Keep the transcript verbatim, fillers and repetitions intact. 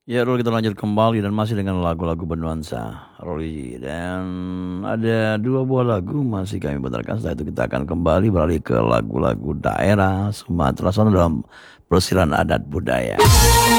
Ya, Rul, kita lanjut kembali dan masih dengan lagu-lagu bernuansa Ruli, dan ada dua buah lagu masih kami putarkan. Setelah itu kita akan kembali beralih ke lagu-lagu daerah Sumatera Selatan dalam persilan adat budaya.